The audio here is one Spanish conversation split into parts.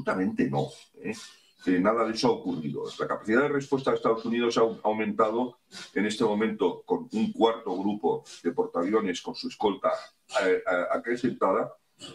absolutamente no. Nada de eso ha ocurrido. La capacidad de respuesta de Estados Unidos ha aumentado en este momento con un cuarto grupo de portaaviones con su escolta acrecentada,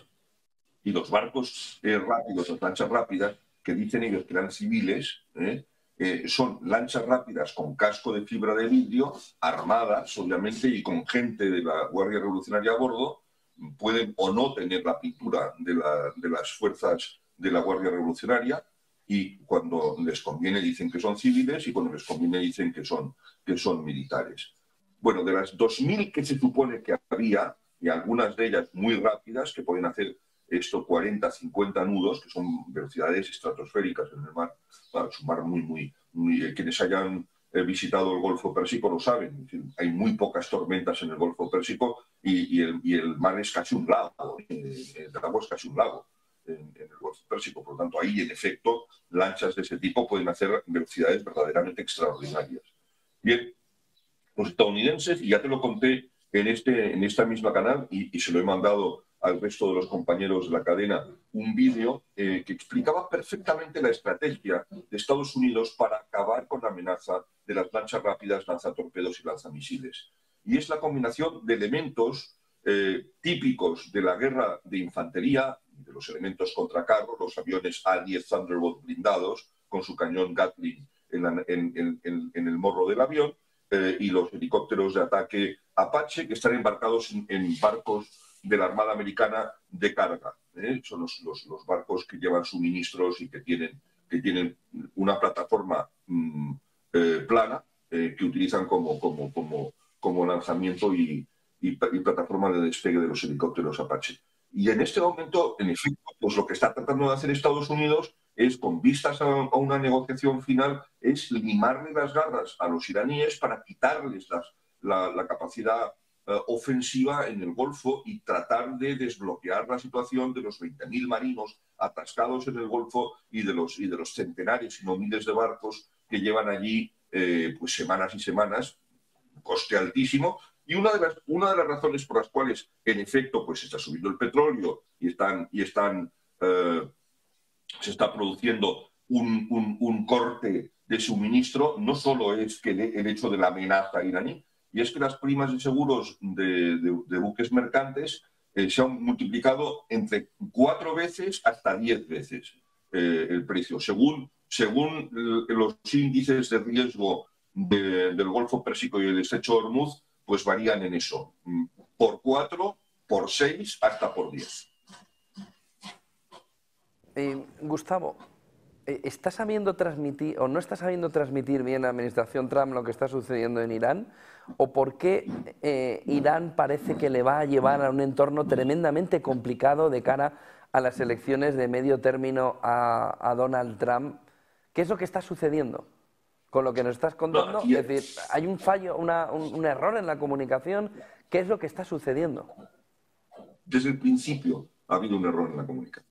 y los barcos rápidos, las lanchas rápidas, que dicen ellos que eran civiles, son lanchas rápidas con casco de fibra de vidrio, armadas, obviamente, y con gente de la Guardia Revolucionaria a bordo. Pueden o no tener la pintura de las fuerzas de la Guardia Revolucionaria, y cuando les conviene dicen que son civiles y cuando les conviene dicen que son militares. Bueno, de las 2.000 que se supone que había, y algunas de ellas muy rápidas, que pueden hacer esto 40, 50 nudos, que son velocidades estratosféricas en el mar, es un mar muy quienes hayan visitado el Golfo Pérsico lo saben, hay muy pocas tormentas en el Golfo Pérsico y el mar es casi un lago, el agua es casi un lago en el Golfo Pérsico. Por lo tanto, ahí, en efecto, lanchas de ese tipo pueden hacer velocidades verdaderamente extraordinarias. Bien, los estadounidenses, y ya te lo conté en esta misma canal, y se lo he mandado al resto de los compañeros de la cadena, un vídeo que explicaba perfectamente la estrategia de Estados Unidos para acabar con la amenaza de las lanchas rápidas, lanzatorpedos y lanzamisiles. Y es la combinación de elementos típicos de la guerra de infantería, de los elementos contra carro, los aviones A-10 Thunderbolt blindados con su cañón Gatling en el morro del avión, y los helicópteros de ataque Apache, que están embarcados en barcos de la Armada Americana de carga. Son los barcos que llevan suministros y que tienen una plataforma plana que utilizan como lanzamiento y plataforma de despegue de los helicópteros Apache. Y en este momento, en efecto, pues lo que está tratando de hacer Estados Unidos es, con vistas a una negociación final, es limarle las garras a los iraníes para quitarles la capacidad ofensiva en el Golfo y tratar de desbloquear la situación de los 20.000 marinos atascados en el Golfo y de los centenares, si no miles, de barcos que llevan allí pues semanas y semanas, un coste altísimo. Y una de las razones por las cuales, en efecto, pues está subiendo el petróleo y se está produciendo un corte de suministro, no solo es que el hecho de la amenaza iraní, y es que las primas de seguros de buques mercantes se han multiplicado entre 4 veces hasta 10 veces el precio, según los índices de riesgo del Golfo Pérsico y el estrecho de Hormuz, pues varían en eso, por 4, por 6, hasta por 10. Gustavo, ¿está sabiendo transmitir o no está sabiendo transmitir bien la administración Trump lo que está sucediendo en Irán? ¿O por qué Irán parece que le va a llevar a un entorno tremendamente complicado de cara a las elecciones de medio término a Donald Trump? ¿Qué es lo que está sucediendo con lo que nos estás contando? Es decir, ¿hay un fallo, un error en la comunicación? ¿Qué es lo que está sucediendo? Desde el principio ha habido un error en la comunicación.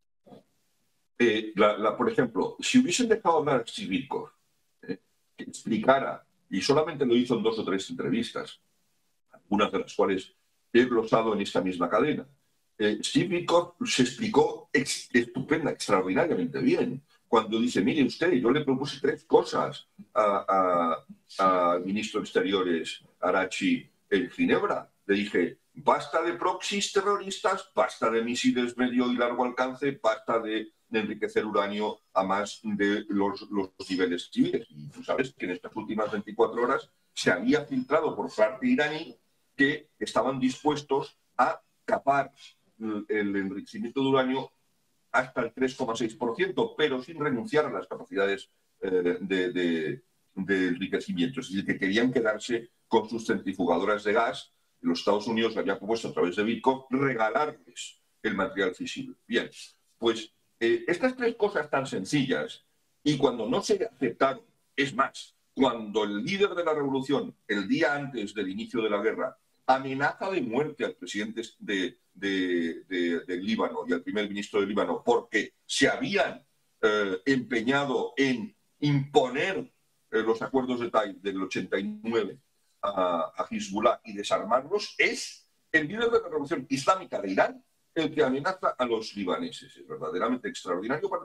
Por ejemplo, si hubiesen dejado hablar a Sibirkov, que explicara, y solamente lo hizo en 2 o 3 entrevistas, algunas de las cuales he glosado en esta misma cadena, Sibirkov se explicó extraordinariamente bien. Cuando dice, mire usted, yo le propuse 3 cosas al ministro de Exteriores, Arachi, en Ginebra. Le dije, basta de proxies terroristas, basta de misiles medio y largo alcance, basta de enriquecer uranio a más de los niveles civiles. Y tú sabes que en estas últimas 24 horas se había filtrado por parte iraní que estaban dispuestos a capar el enriquecimiento de uranio hasta el 3,6%, pero sin renunciar a las capacidades de enriquecimiento. Es decir, que querían quedarse con sus centrifugadoras de gas. Los Estados Unidos le había propuesto, a través de Bitcoin, regalarles el material fisible. Bien, pues estas 3 cosas tan sencillas, y cuando no se aceptaron, es más, cuando el líder de la revolución, el día antes del inicio de la guerra, amenaza de muerte al presidente del Líbano y al primer ministro del Líbano porque se habían empeñado en imponer los acuerdos de Taif del 89 a Hezbollah y desarmarlos, es el líder de la revolución islámica de Irán el que amenaza a los libaneses. Es verdaderamente extraordinario